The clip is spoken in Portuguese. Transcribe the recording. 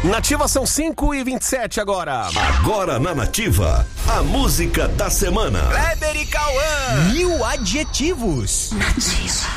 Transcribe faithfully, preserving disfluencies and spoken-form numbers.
Nativa são cinco e vinte e sete agora. Agora na Nativa, a música da semana. Kleber e Cauã. Mil adjetivos. Nativa.